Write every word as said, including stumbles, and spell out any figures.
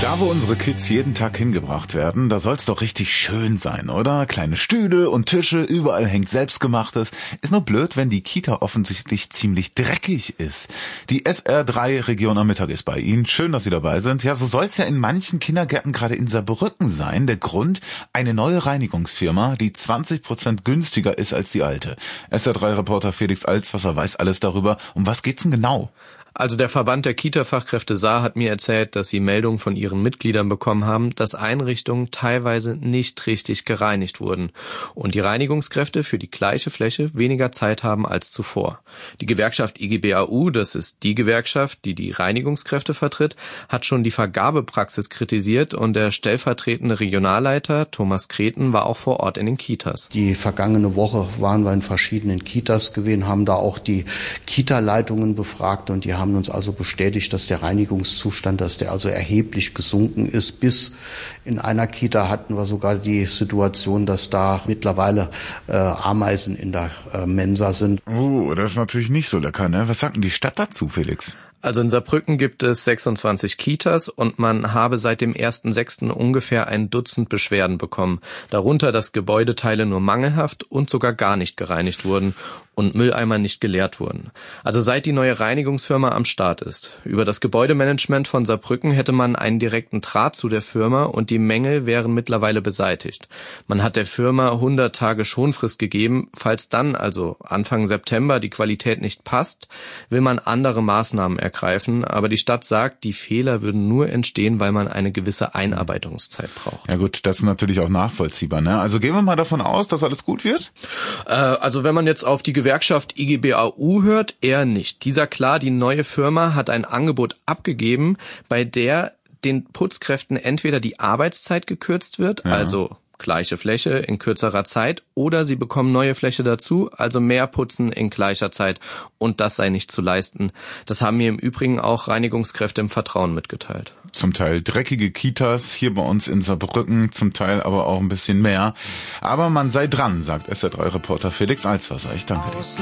Da, wo unsere Kids jeden Tag hingebracht werden, da soll's doch richtig schön sein, oder? Kleine Stühle und Tische, überall hängt Selbstgemachtes. Ist nur blöd, wenn die Kita offensichtlich ziemlich dreckig ist. Die S R drei Region am Mittag ist bei Ihnen. Schön, dass Sie dabei sind. Ja, so soll's ja in manchen Kindergärten gerade in Saarbrücken sein. Der Grund? Eine neue Reinigungsfirma, die zwanzig Prozent günstiger ist als die alte. S R drei Reporter Felix Alswasser weiß alles darüber. Um was geht's denn genau? Also der Verband der Kita-Fachkräfte Saar hat mir erzählt, dass sie Meldungen von ihren Mitgliedern bekommen haben, dass Einrichtungen teilweise nicht richtig gereinigt wurden und die Reinigungskräfte für die gleiche Fläche weniger Zeit haben als zuvor. Die Gewerkschaft I G B A U, das ist die Gewerkschaft, die die Reinigungskräfte vertritt, hat schon die Vergabepraxis kritisiert und der stellvertretende Regionalleiter Thomas Kreten war auch vor Ort in den Kitas. Die vergangene Woche waren wir in verschiedenen Kitas gewesen, haben da auch die Kita-Leitungen befragt und die haben uns also bestätigt, dass der Reinigungszustand, dass der also erheblich gesunken ist. Bis in einer Kita hatten wir sogar die Situation, dass da mittlerweile äh, Ameisen in der äh, Mensa sind. Oh, das ist natürlich nicht so lecker, ne? Was sagt denn die Stadt dazu, Felix? Also in Saarbrücken gibt es sechsundzwanzig Kitas und man habe seit dem ersten sechsten ungefähr ein Dutzend Beschwerden bekommen. Darunter, dass Gebäudeteile nur mangelhaft und sogar gar nicht gereinigt wurden und Mülleimer nicht geleert wurden. Also seit die neue Reinigungsfirma am Start ist. Über das Gebäudemanagement von Saarbrücken hätte man einen direkten Draht zu der Firma und die Mängel wären mittlerweile beseitigt. Man hat der Firma hundert Tage Schonfrist gegeben. Falls dann, also Anfang September, die Qualität nicht passt, will man andere Maßnahmen ergreifen. Aber die Stadt sagt, die Fehler würden nur entstehen, weil man eine gewisse Einarbeitungszeit braucht. Ja gut, das ist natürlich auch nachvollziehbar, ne? Also gehen wir mal davon aus, dass alles gut wird? Äh, also wenn man jetzt auf die Gewerkschaft I G B A U hört, eher nicht. Dieser klar, die neue Firma hat ein Angebot abgegeben, bei der den Putzkräften entweder die Arbeitszeit gekürzt wird, ja. also gleiche Fläche in kürzerer Zeit, oder sie bekommen neue Fläche dazu, also mehr Putzen in gleicher Zeit und das sei nicht zu leisten. Das haben mir im Übrigen auch Reinigungskräfte im Vertrauen mitgeteilt. Zum Teil dreckige Kitas hier bei uns in Saarbrücken, zum Teil aber auch ein bisschen mehr. Aber man sei dran, sagt S R drei Reporter Felix Alswasser. Ich danke dir.